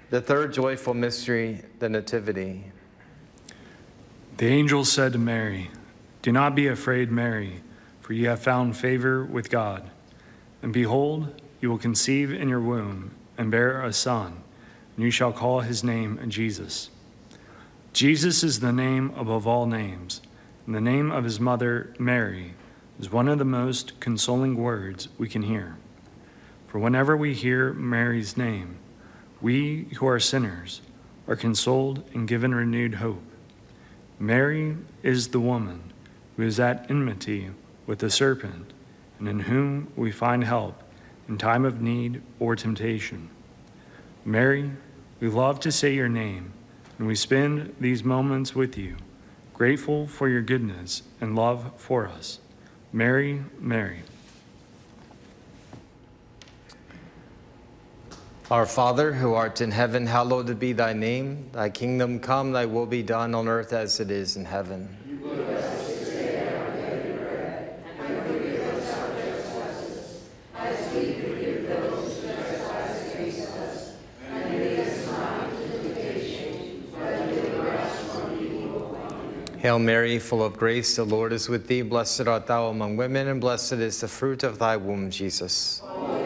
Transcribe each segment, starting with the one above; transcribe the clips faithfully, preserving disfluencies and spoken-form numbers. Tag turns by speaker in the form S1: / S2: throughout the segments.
S1: The third joyful mystery, the Nativity.
S2: The angel said to Mary, "Do not be afraid, Mary, for you have found favor with God. And behold, you will conceive in your womb and bear a son, and you shall call his name Jesus. Jesus is the name above all names, and the name of his mother, Mary, is one of the most consoling words we can hear. For whenever we hear Mary's name, we who are sinners are consoled and given renewed hope. Mary is the woman who is at enmity with the serpent, and in whom we find help in time of need or temptation. Mary, we love to say your name, and we spend these moments with you, grateful for your goodness and love for us. Mary, Mary.
S1: Our Father, who art in heaven, hallowed be thy name. Thy kingdom come, thy will be done on earth as it is in heaven.
S3: Give us this day our daily bread, and forgive us our trespasses, as we forgive those who trespass against us. And lead us not into temptation, but deliver us from evil. Amen.
S1: Hail Mary, full of grace, the Lord is with thee. Blessed art thou among women, and blessed is the fruit of thy womb, Jesus.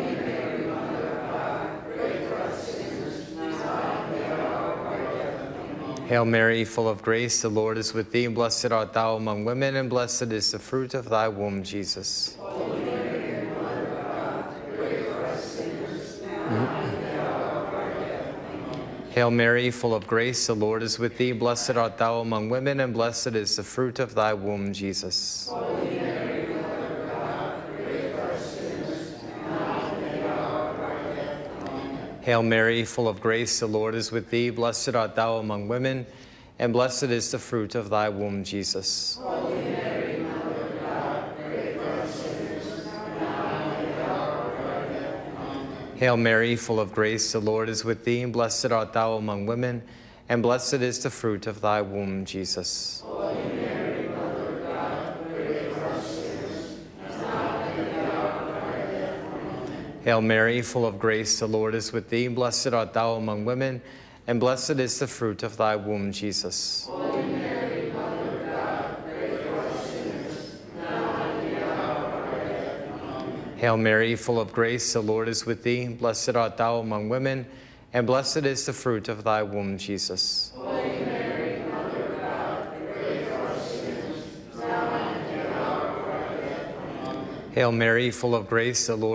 S1: Hail Mary, full of grace, the Lord is with thee. Blessed art thou among women, and blessed is the fruit of thy womb, Jesus.
S3: Holy Mary, Mother of God, pray for us sinners, now and at the hour of our death. Amen.
S1: Hail Mary, full of grace, the Lord is with thee. Blessed art thou among women, and blessed is the fruit of thy womb, Jesus.
S3: Holy Mary, Mother of God, pray for us sinners, now and at the hour of our death. Amen.
S1: Hail Mary, full of grace, the Lord is with thee. Blessed art thou among women, and blessed is the fruit of thy womb, Jesus.
S3: Holy Mary, Mother of God, pray for us sinners, now and at the hour of our death. Amen.
S1: Hail Mary, full of grace, the Lord is with thee. Blessed art thou among women, and blessed is the fruit of thy womb, Jesus.
S3: Holy Mary, Mother of God, pray for us sinners, now and at the hour of our death. Amen.
S1: Hail Mary, full of grace, the Lord is with thee. Blessed art thou among women, and blessed is the fruit of thy womb, Jesus.
S3: Holy Mary, Mother of God, pray for us sinners, now and at the hour of our death. Amen.
S1: Hail Mary, full of grace, the Lord is with thee. Blessed art thou among women, and blessed is the fruit of thy womb, Jesus.
S3: Holy Mary, Mother of God, pray for us sinners, now and at the hour of our death. Amen.
S1: Hail Mary, full of grace, the Lord